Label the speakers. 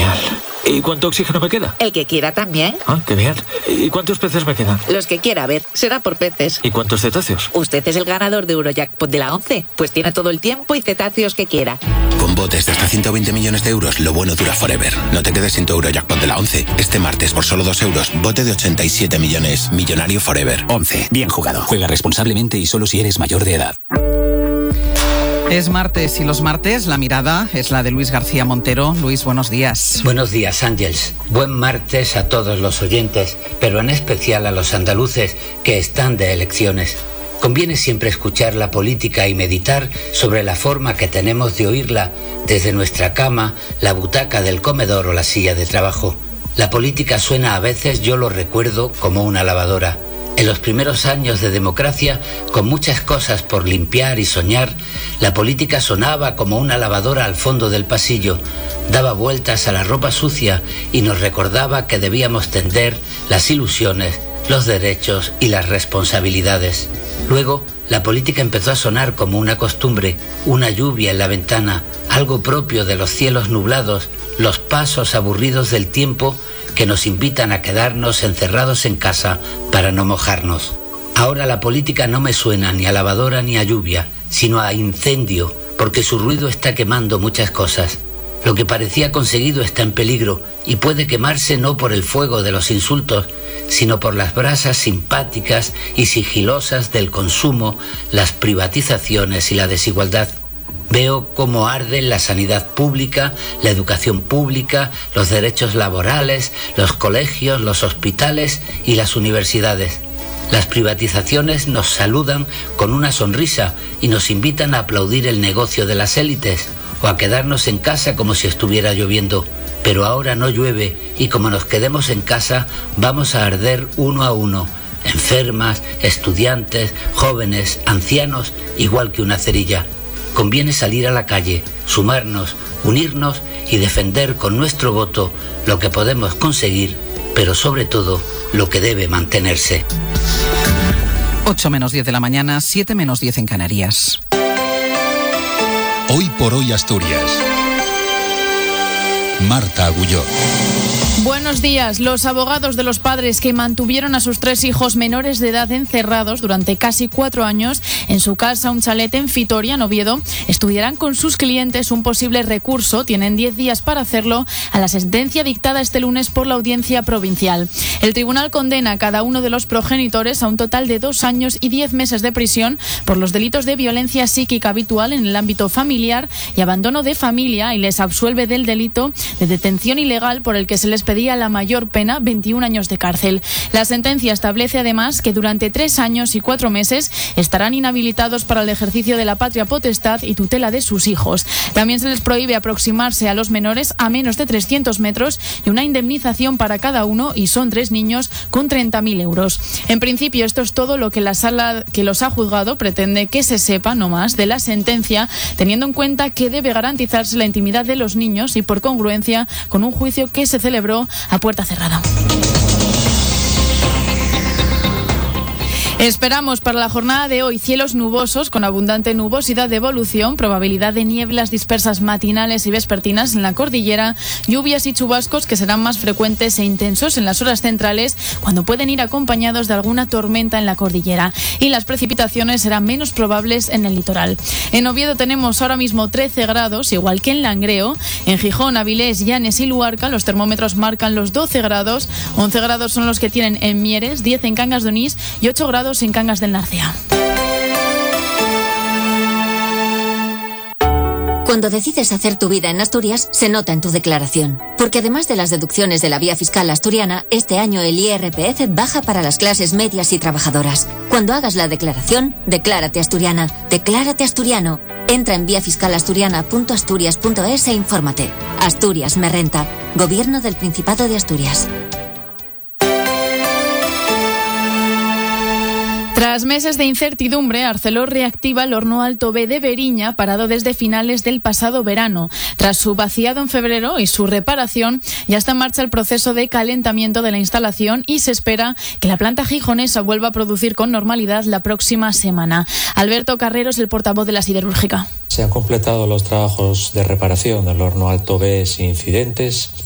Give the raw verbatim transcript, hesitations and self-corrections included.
Speaker 1: Genial. ¿Y cuánto oxígeno me queda?
Speaker 2: El que quiera también.
Speaker 1: Ah, qué bien. ¿Y cuántos peces me quedan?
Speaker 2: Los que quiera, a ver, será por peces.
Speaker 1: ¿Y cuántos cetáceos?
Speaker 2: Usted es el ganador de Eurojackpot de la once, pues tiene todo el tiempo y cetáceos que quiera.
Speaker 3: Con botes de hasta ciento veinte millones de euros, lo bueno dura forever. No te quedes sin tu Eurojackpot de la once. Este martes, por solo dos euros, bote de ochenta y siete millones. Millonario forever.
Speaker 4: once. Bien jugado. Juega responsablemente y solo si eres mayor de edad.
Speaker 5: Es martes y los martes la mirada es la de Luis García Montero. Luis, buenos días.
Speaker 6: Buenos días, Ángeles. Buen martes a todos los oyentes, pero en especial a los andaluces que están de elecciones. Conviene siempre escuchar la política y meditar sobre la forma que tenemos de oírla desde nuestra cama, la butaca del comedor o la silla de trabajo. La política suena a veces, yo lo recuerdo, como una lavadora. En los primeros años de democracia, con muchas cosas por limpiar y soñar, la política sonaba como una lavadora al fondo del pasillo, daba vueltas a la ropa sucia y nos recordaba que debíamos tender las ilusiones, los derechos y las responsabilidades. Luego, la política empezó a sonar como una costumbre, una lluvia en la ventana, algo propio de los cielos nublados, los pasos aburridos del tiempo que nos invitan a quedarnos encerrados en casa para no mojarnos. Ahora la política no me suena ni a lavadora ni a lluvia, sino a incendio, porque su ruido está quemando muchas cosas. Lo que parecía conseguido está en peligro y puede quemarse no por el fuego de los insultos, sino por las brasas simpáticas y sigilosas del consumo, las privatizaciones y la desigualdad. Veo cómo arden la sanidad pública, la educación pública, los derechos laborales, los colegios, los hospitales y las universidades. Las privatizaciones nos saludan con una sonrisa y nos invitan a aplaudir el negocio de las élites o a quedarnos en casa como si estuviera lloviendo. Pero ahora no llueve y como nos quedemos en casa vamos a arder uno a uno. Enfermas, estudiantes, jóvenes, ancianos, igual que una cerilla. Conviene salir a la calle, sumarnos, unirnos y defender con nuestro voto lo que podemos conseguir, pero sobre todo lo que debe mantenerse.
Speaker 5: ocho menos diez de la mañana, siete menos diez en Canarias.
Speaker 7: Hoy por hoy Asturias. Marta Agulló.
Speaker 8: Buenos días. Los abogados de los padres que mantuvieron a sus tres hijos menores de edad encerrados durante casi cuatro años en su casa, un chalet en Fitoria, en Oviedo, estudiarán con sus clientes un posible recurso. Tienen diez días para hacerlo a la sentencia dictada este lunes por la Audiencia Provincial. El tribunal condena a cada uno de los progenitores a un total de dos años y diez meses de prisión por los delitos de violencia psíquica habitual en el ámbito familiar y abandono de familia, y les absuelve del delito de detención ilegal por el que se les pedía la mayor pena, veintiún años de cárcel. La sentencia establece además que durante tres años y cuatro meses estarán inhabilitados para el ejercicio de la patria potestad y tutela de sus hijos. También se les prohíbe aproximarse a los menores a menos de trescientos metros y una indemnización para cada uno, y son tres niños con treinta mil euros. En principio, esto es todo lo que la sala que los ha juzgado pretende que se sepa, no más, de la sentencia, teniendo en cuenta que debe garantizarse la intimidad de los niños y por congruencia con un juicio que se celebró a puerta cerrada. Esperamos para la jornada de hoy cielos nubosos con abundante nubosidad de evolución, probabilidad de nieblas dispersas matinales y vespertinas en la cordillera, lluvias y chubascos que serán más frecuentes e intensos en las horas centrales, cuando pueden ir acompañados de alguna tormenta en la cordillera, y las precipitaciones serán menos probables en el litoral. En Oviedo tenemos ahora mismo trece grados, igual que en Langreo. En Gijón, Avilés, Llanes y Luarca los termómetros marcan los doce grados, once grados son los que tienen en Mieres, diez en Cangas de Onís y ocho grados en Cangas del Narcea.
Speaker 9: Cuando decides hacer tu vida en Asturias, se nota en tu declaración. Porque además de las deducciones de la Vía Fiscal Asturiana, este año el I R P F baja para las clases medias y trabajadoras. Cuando hagas la declaración, declárate asturiana, declárate asturiano. Entra en vía fiscal asturiana punto asturias punto es e infórmate. Asturias me renta. Gobierno del Principado de Asturias.
Speaker 8: Tras meses de incertidumbre, Arcelor reactiva el horno Alto B de Beriña, parado desde finales del pasado verano. Tras su vaciado en febrero y su reparación, ya está en marcha el proceso de calentamiento de la instalación y se espera que la planta gijonesa vuelva a producir con normalidad la próxima semana. Alberto Carrero es el portavoz de la siderúrgica.
Speaker 10: Se han completado los trabajos de reparación del horno Alto B sin incidentes.